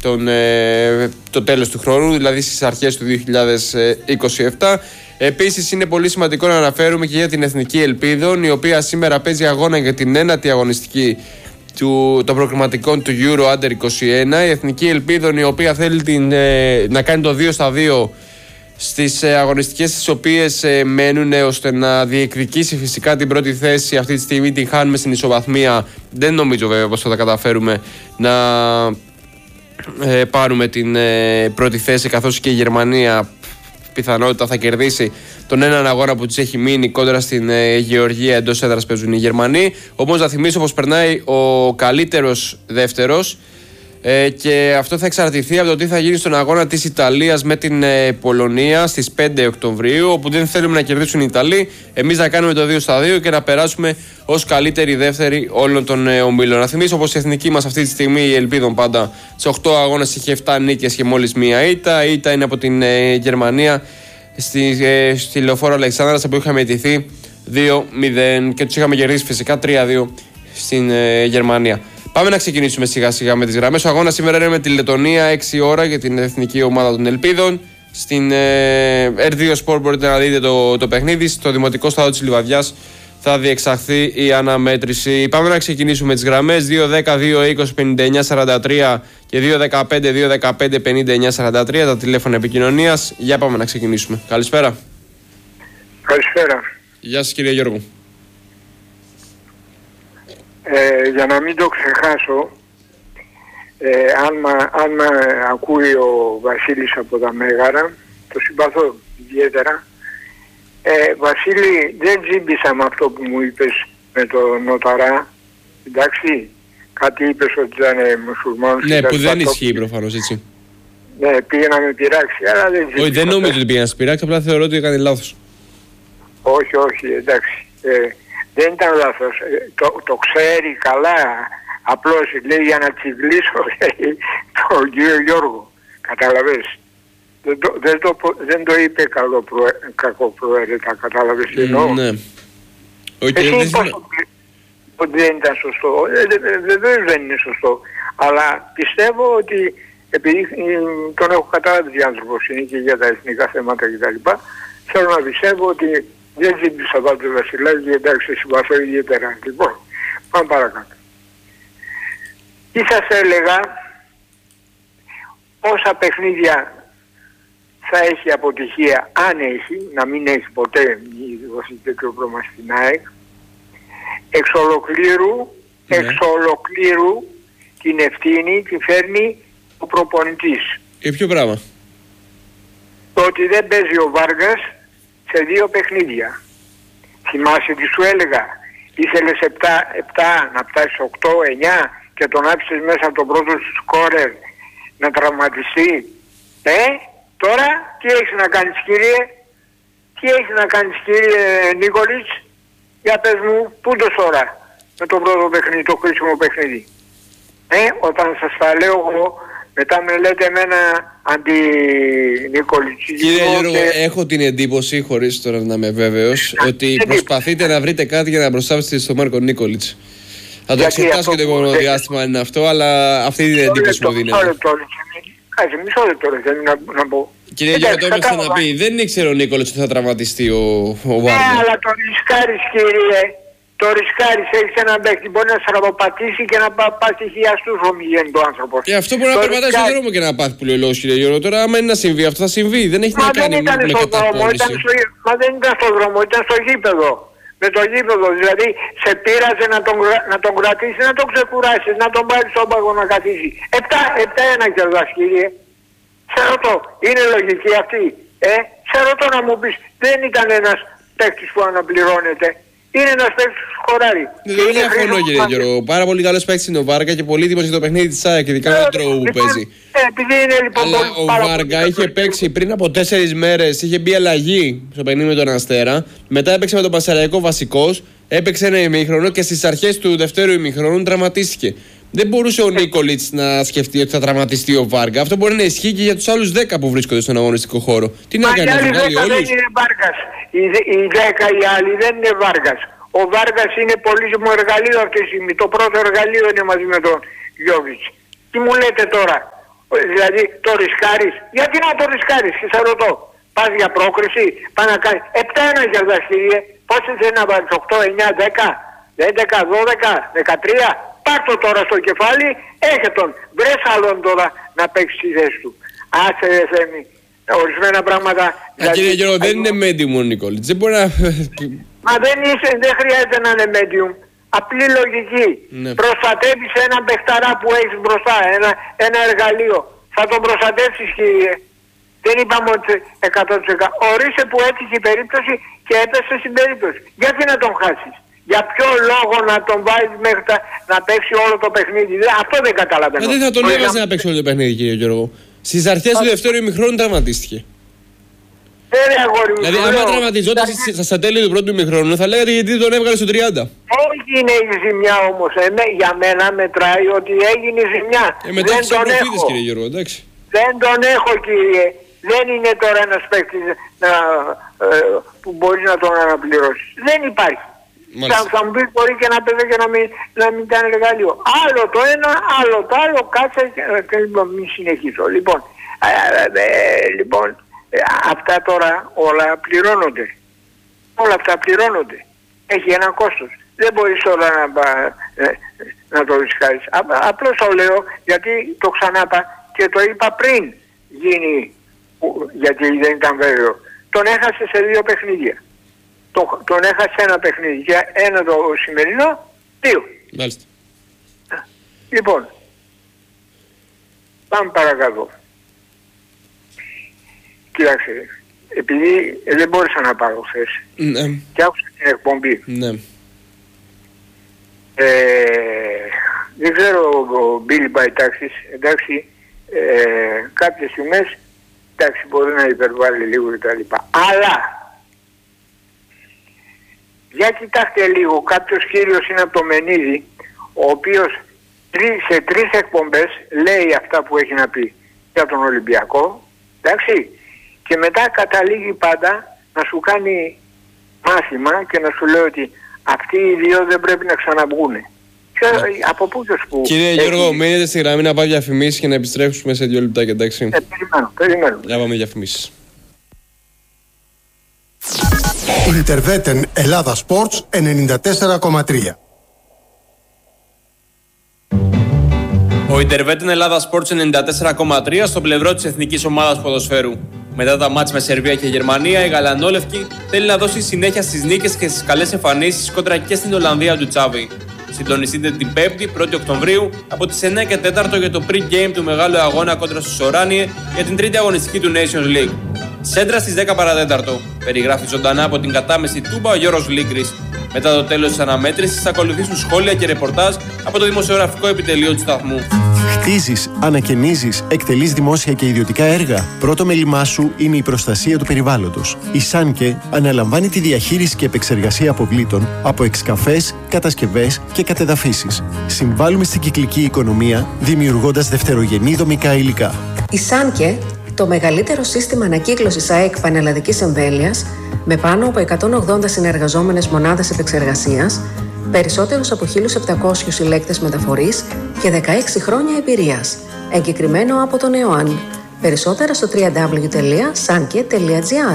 το τέλος του χρόνου, δηλαδή στις αρχές του 2027. Επίσης είναι πολύ σημαντικό να αναφέρουμε και για την Εθνική Ελπίδων, η οποία σήμερα παίζει αγώνα για την ένατη αγωνιστική των προκριματικών του Euro Under 21. Η Εθνική Ελπίδων, η οποία θέλει να κάνει το 2-2 στις αγωνιστικές τις οποίες μένουν, ώστε να διεκδικήσει φυσικά την πρώτη θέση. Αυτή τη στιγμή την χάνουμε στην ισοβαθμία. Δεν νομίζω βέβαια πως θα τα καταφέρουμε να πάρουμε την πρώτη θέση, καθώς και η Γερμανία πιθανότητα θα κερδίσει τον έναν αγώνα που της έχει μείνει κόντρα στην Γεωργία. Εντός έδρας παίζουν οι Γερμανοί. Όμως να θυμίσω πως περνάει ο καλύτερος δεύτερος, και αυτό θα εξαρτηθεί από το τι θα γίνει στον αγώνα της Ιταλίας με την Πολωνία στις 5 Οκτωβρίου, όπου δεν θέλουμε να κερδίσουν οι Ιταλοί, εμείς να κάνουμε το 2-2 και να περάσουμε ως καλύτεροι δεύτεροι όλων των ομίλων. Να θυμίσω πως η εθνική μας αυτή τη στιγμή, η Ελπίδων πάντα, σε 8 αγώνες είχε 7 νίκες και μόλις μία ήττα. Η ήττα είναι από την Γερμανία στη Λεωφόρο Αλεξάνδρας, που είχαμε ιτηθεί 2-0 και τους είχαμε κερδίσει φυσικά 3-2 στην Γερμανία. Πάμε να ξεκινήσουμε σιγά σιγά με τις γραμμές. Ο αγώνας σήμερα είναι με τη Λετωνία 6 ώρα για την εθνική ομάδα των Ελπίδων. Στην R2 Sport μπορείτε να δείτε το παιχνίδι. Στο Δημοτικό Στάδιο της Λιβαδιάς θα διεξαχθεί η αναμέτρηση. Πάμε να ξεκινήσουμε τις γραμμες 2-10-2-20-59-43 και 2-15-2-15-59-43 τα τηλέφωνα επικοινωνίας. Για πάμε να ξεκινήσουμε. Καλησπέρα. Καλησπέρα. Γεια σας κύριε Γιώργο. Για να μην το ξεχάσω, αν με ακούει ο Βασίλης από τα Μέγαρα, το συμπαθώ ιδιαίτερα. Βασίλη, δεν τζίμπησα με αυτό που μου είπες με τον Νοταρά, εντάξει, κάτι είπες ότι ήταν μουσουλμάνος. Ναι, που δεν ισχύει προφανώς, έτσι. Ναι, πήγε να με πειράξει, αλλά δεν τζίμπησα. Όχι, δεν νομίζω ότι πήγε να σε πειράξει, απλά θεωρώ ότι έκανε λάθος. Όχι, εντάξει. Δεν ήταν λάθος, το ξέρει καλά, απλώς λέει για να τσιγκλίσω τον κύριο Γιώργο, καταλαβες. Δεν το είπε κακοπροαίρετα, κατάλαβες τι εννοώ. Ναι. Εσύ είπες ότι δεν ήταν σωστό, βεβαίως δεν είναι σωστό, αλλά πιστεύω ότι επειδή τον έχω καταλάβει άνθρωπος, είναι και για τα εθνικά θέματα κτλ. Θέλω να πιστεύω ότι δεν ζήτησα πάντως Βασιλάκη, εντάξει, συμπαθώ ιδιαίτερα. Λοιπόν, πάμε παρακάτω. Τι σας έλεγα, όσα παιχνίδια θα έχει αποτυχία, αν έχει, να μην έχει ποτέ, μη δώσει τέτοιο πρόβλημα στην ΑΕΚ, εξ ολοκλήρου την ευθύνη τη φέρνει ο προπονητής. Για ποιο πράγμα? Το ότι δεν παίζει ο Βάργας σε 2 παιχνίδια. Θυμάσαι τι σου έλεγα? Ήθελες 7 να φτάσεις 8-9 και τον άφησες μέσα από τον πρώτο σου σκόρερ να τραυματιστεί. Τώρα τι έχεις να κάνεις κύριε? Τι έχεις να κάνεις κύριε Νίκολιτς? Για πες μου, πού το τώρα με το πρώτο παιχνίδι, το χρήσιμο παιχνίδι? Όταν σας τα λέω εγώ, μετά με λέτε εμένα αντι-Νίκολιτς. Κύριε Γιώργο, έχω την εντύπωση, χωρίς τώρα να είμαι βέβαιος, ότι προσπαθείτε να βρείτε κάτι για να προστάψετε στον Μάρκο Νίκολιτς. Θα το εξετάσω και το επόμενο διάστημα αν είναι αυτό, αλλά αυτή είναι την εντύπωση που δίνετε. Μισό λεπτό να πω. Κύριε Γιώργο, το έχουμε ξαναπεί. Δεν ήξερε ο Νίκολιτς ότι θα τραυματιστεί ο Βάρνερ. Ναι, αλλά το ρισκάρεις κύριε. Το ρισκάρεις, έχεις έναν παίκτη, μπορεί να στραβοπατήσει και να πας χιλιαστούς ομιγένει το άνθρωπο. Και αυτό μπορεί να περπατάει στον δρόμο και να πάθει που λέει ο λόγος, κύριε Γιώργο. Τώρα, άμα είναι να συμβεί, αυτό θα συμβεί. Δεν έχει να κάνει με καταπώνηση. Μα δεν ήταν στον δρόμο, ήταν στο γήπεδο. Με το γήπεδο, δηλαδή σε πείραζε να τον κρατήσει, να τον ξεκουράσεις, να τον πάρει στον πάγο να καθίσει. 7-1 κερδάς κύριε. Σε ρωτώ, είναι λογική αυτή? Σε ρωτώ να μου πεις, δεν ήταν ένας παίκτης που αναπληρώνεται. Είναι ένας παίκτης που χωράρει. Δεν διαφωνώ κύριε Γιώργο. Πάρα πολύ καλός παίκτης είναι ο Βάργα και πολύ έτοιμος για το παιχνίδι της ΑΕΚ, ειδικά με τον τρόπο που παίζει. Επειδή είναι λοιπόν. Αλλά ο Βάργα είχε παίξει πριν από 4 μέρες, είχε μπει αλλαγή στο παιχνίδι με τον Αστέρα. Μετά έπαιξε με τον Πασαραϊκό βασικός, έπαιξε ένα ημίχρονο και στις αρχές του δευτέρου ημίχρονου τραυματίστηκε. Δεν μπορούσε ο Νίκολιτς να σκεφτεί ότι θα τραυματιστεί ο Βάργα. Αυτό μπορεί να ισχύει και για τους άλλους 10 που βρίσκονται στον αγωνιστικό χώρο. Τι να κάνει, να βγάλει όλους? Δεν είναι Βάργας. Οι 10 οι άλλοι δεν είναι Βάργας. Ο Βάργας είναι πολύτιμο εργαλείο αυτή τη στιγμή. Το πρώτο εργαλείο είναι μαζί με τον Γιώβιτς. Τι μου λέτε τώρα? Δηλαδή το ρισκάρεις. Γιατί να το ρισκάρεις, και σε ρωτώ. Πας για πρόκριση, πας να κάνεις 7-1 για δαχτυλίε. Πόσες θέλει να βάλεις, 8, 9, 10, 11, 12, 13. Πάρ' το τώρα στο κεφάλι, έχε τον. Βρες άλλον τώρα να παίξει τη θέση του. Άσε Θέμη, ορισμένα πράγματα. Δηλαδή, κύριε Γιώργο, δεν είναι medium ο Νικόλιτς. Δεν μπορεί να... Μα δεν χρειάζεται να είναι medium. Απλή λογική. Ναι. Προστατεύεις έναν παιχταρά που έχεις μπροστά, ένα εργαλείο. Θα τον προστατεύσεις, κύριε. Δεν είπαμε ότι 100%. Ορίστε που έτυχε η περίπτωση και έπεσε στην περίπτωση. Γιατί να τον χάσεις? Για ποιο λόγο να τον βάλεις μέχρι να παίξει όλο το παιχνίδι? Αυτό δεν καταλαβαίνω. Δεν θα τον έβαζε να παίξει όλο το παιχνίδι, κύριε Γιώργο. Στις αρχές του δεύτερου ημιχρόνου τραυματίστηκε. Δηλαδή, άμα τραυματιζόταν στα τέλη του πρώτου ημιχρόνου, θα λέγατε γιατί τον έβγαλε στο 30. Έγινε η ζημιά όμως. Για μένα μετράει ότι έγινε η ζημιά. Μετά δεν τον έχω. Κύριε Γιώργο, εντάξει. Δεν τον έχω, κύριε. Δεν είναι τώρα ένας παίκτης που μπορεί να τον αναπληρώσει. Δεν υπάρχει. Θα μου πει μπορεί και να παίζει και να μην ήταν εργαλείο. Άλλο το ένα, άλλο το άλλο. Κάτσε και μην συνεχίσω. Λοιπόν, αυτά τώρα όλα πληρώνονται. Όλα αυτά πληρώνονται. Έχει ένα κόστος. Δεν μπορείς όλα να το ρισκάρεις. Απλώς το λέω γιατί το ξανάπα και το είπα πριν γίνει, γιατί δεν ήταν βέβαιο. Τον έχασε σε 2 παιχνίδια. Τον έχασε ένα παιχνίδι και ένα το σημερινό, 2. Μάλιστα. Λοιπόν, πάμε παρακάτω. Κοιτάξτε, επειδή δεν μπόρεσα να πάρω χθες και άκουσα την εκπομπή. Ναι. Δεν ξέρω ο Billy by Taxis, εντάξει, κάποιες στιγμές, εντάξει, μπορεί να υπερβάλλει λίγο κτλ. Αλλά, για κοιτάξτε λίγο, κάποιος κύριος είναι από το Μενίδη, ο οποίος σε 3 εκπομπές λέει αυτά που έχει να πει για τον Ολυμπιακό, εντάξει, και μετά καταλήγει πάντα να σου κάνει μάθημα και να σου λέει ότι αυτοί οι 2 δεν πρέπει να ξαναβγούνε. Από πού το σπου. Κύριε Γιώργο, μείνετε στη γραμμή να πάει διαφημίσεις και να επιστρέψουμε σε 2 λεπτάκια, εντάξει. Περιμένω. Για πάμε διαφημίσεις. Ιντερβέτεν Ελλάδα Sports 94,3. Ο Ιντερβέτεν Ελλάδα Sports 94,3 στο πλευρό της εθνικής ομάδας ποδοσφαίρου. Μετά τα μάτς με Σερβία και Γερμανία, η Γαλανόλευκη θέλει να δώσει συνέχεια στις νίκες και στις καλές εμφανίσεις κόντρα και στην Ολλανδία του Τσάβη. Συντονιστείτε την 5η, 1η Οκτωβρίου, από τις 9 και 4 για το pre-game του μεγάλου αγώνα κόντρα στους Οράνιε για την 3η αγωνιστική του Nations League. Σέντρα στις 10 παρατέταρτο. Περιγράφει ζωντανά από την κατάμεση Τούμπα ο Γιώργος Λίγκρης. Μετά το τέλος της αναμέτρησης θα ακολουθήσουν σχόλια και ρεπορτάζ από το δημοσιογραφικό επιτελείο του σταθμού. Χτίζεις, ανακαινίζεις, εκτελείς δημόσια και ιδιωτικά έργα. Πρώτο μέλημά σου είναι η προστασία του περιβάλλοντος. Η Σάνκε αναλαμβάνει τη διαχείριση και επεξεργασία αποβλήτων από εξκαφές, κατασκευές και κατεδαφίσεις. Συμβάλλουμε στην κυκλική οικονομία, δημιουργώντας δευτερογενή δομικά υλικά. Η Σάνκε, το μεγαλύτερο σύστημα ανακύκλωσης ΑΕΚ πανελλαδικής εμβέλειας, με πάνω από 180 συνεργαζόμενες μονάδες επεξεργασίας, περισσότερους από 1.700 συλλέκτες μεταφορής και 16 χρόνια εμπειρίας. Εγκεκριμένο από τον ΕΟΑΝ. Περισσότερα στο www.sanke.gr.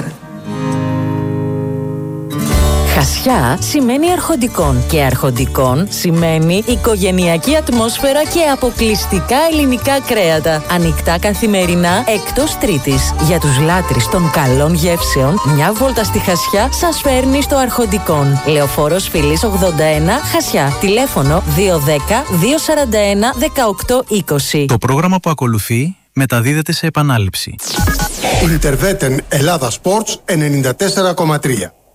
Χασιά σημαίνει αρχοντικών και αρχοντικών σημαίνει οικογενειακή ατμόσφαιρα και αποκλειστικά ελληνικά κρέατα. Ανοιχτά καθημερινά εκτός Τρίτης. Για τους λάτρεις των καλών γεύσεων, μια βόλτα στη Χασιά σας φέρνει στο Αρχοντικών. Λεωφόρος Φιλής 81, Χασιά. Τηλέφωνο 210-241-1820. Το πρόγραμμα που ακολουθεί μεταδίδεται σε επανάληψη. Ιντερβέτεν Ελλάδα Sports 94,3.